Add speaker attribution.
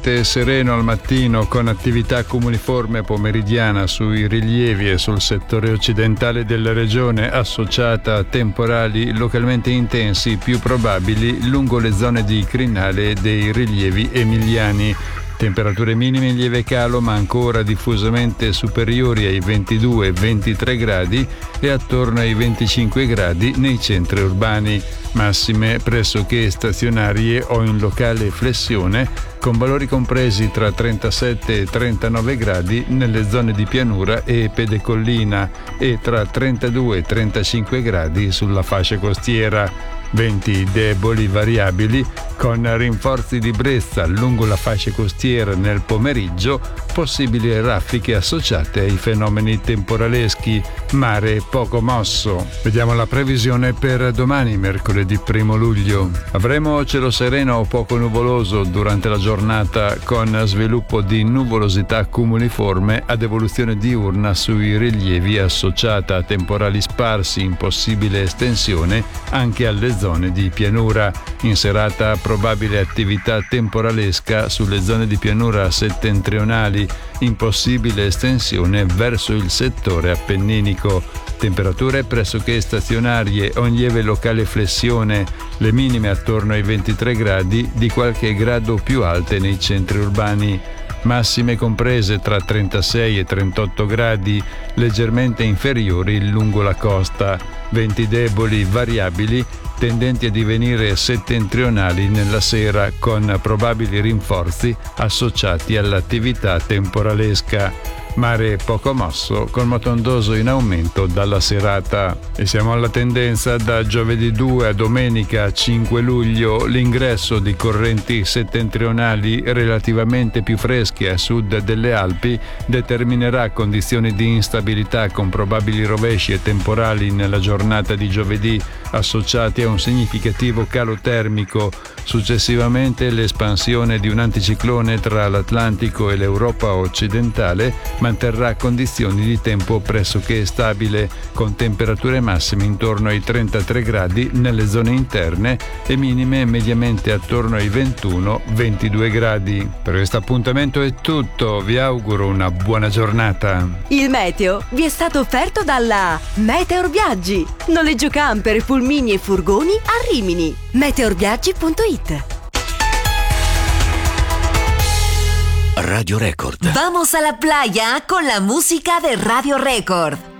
Speaker 1: Parzialmente sereno al mattino con attività cumuliforme pomeridiana sui rilievi e sul settore occidentale della regione associata a temporali localmente intensi più probabili lungo le zone di crinale dei rilievi emiliani. Temperature minime in lieve calo ma ancora diffusamente superiori ai 22-23 gradi e attorno ai 25 gradi nei centri urbani. Massime pressoché stazionarie o in locale flessione con valori compresi tra 37 e 39 gradi nelle zone di pianura e pedecollina e tra 32 e 35 gradi sulla fascia costiera. Venti deboli variabili con rinforzi di brezza lungo la fascia costiera nel pomeriggio, possibili raffiche associate ai fenomeni temporaleschi, mare poco mosso. Vediamo la previsione per domani, mercoledì 1 luglio. Avremo cielo sereno o poco nuvoloso durante la giornata con sviluppo di nuvolosità cumuliforme ad evoluzione diurna sui rilievi associata a temporali sparsi in possibile estensione anche alle zone di pianura. In serata probabile attività temporalesca sulle zone di pianura settentrionali, in possibile estensione verso il settore appenninico. Temperature pressoché stazionarie o in lieve locale flessione, le minime attorno ai 23 gradi, di qualche grado più alte nei centri urbani. Massime comprese tra 36 e 38 gradi, leggermente inferiori lungo la costa. Venti deboli variabili tendenti a divenire settentrionali nella sera con probabili rinforzi associati all'attività temporalesca. Mare poco mosso con moto ondoso in aumento dalla serata. E siamo alla tendenza da giovedì 2 a domenica 5 luglio. L'ingresso di correnti settentrionali relativamente più fresche a sud delle Alpi determinerà condizioni di instabilità con probabili rovesci e temporali nella giornata di giovedì associati a un significativo calo termico. Successivamente l'espansione di un anticiclone tra l'Atlantico e l'Europa occidentale manterrà condizioni di tempo pressoché stabile, con temperature massime intorno ai 33 gradi nelle zone interne e minime mediamente attorno ai 21-22 gradi. Per questo appuntamento è tutto, vi auguro una buona giornata.
Speaker 2: Il meteo vi è stato offerto dalla Meteor Viaggi, noleggio camper, pulmini e furgoni a Rimini. meteorviaggi.it.
Speaker 3: Radio Record.
Speaker 2: Vamos a la playa con la música de Radio Record.